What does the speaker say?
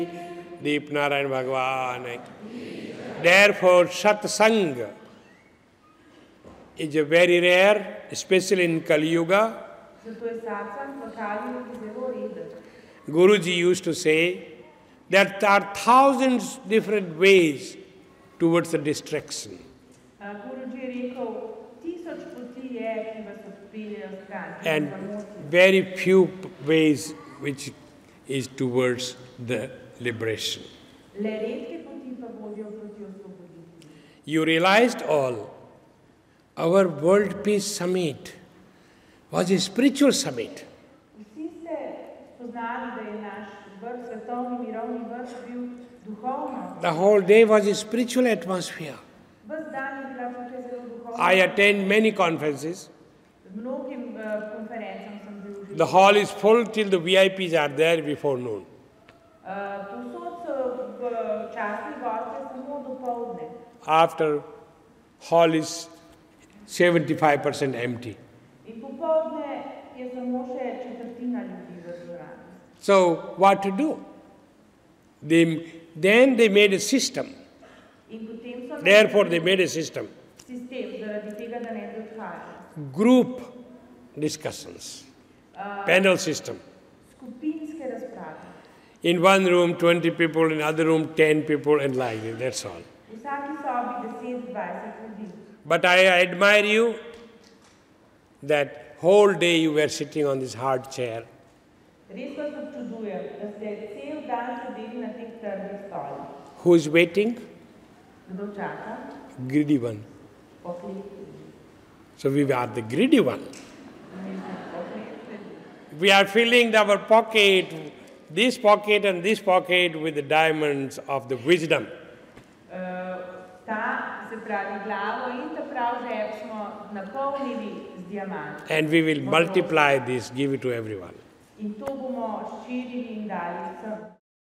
Deep Narayan Bhagwan. Therefore, satsang is a very rare, especially in Kali Yuga. Guruji used to say that there are thousands different ways towards the destruction. And very few ways which is towards the liberation. You realized all. Our World Peace Summit was a spiritual summit. The whole day was a spiritual atmosphere. I attend many conferences. The hall is full till the VIPs are there before noon. After, hall is 75% empty. So, what to do? Then they made a system. Therefore, they made a system. Group discussions, panel system. In one room, 20 people, in other room, 10 people, and like that, that's all. But I admire you that whole day you were sitting on this hard chair. Who is waiting? Greedy one. So we are the greedy one. We are filling our pocket, this pocket and this pocket with the diamonds of the wisdom. And we will multiply this, give it to everyone.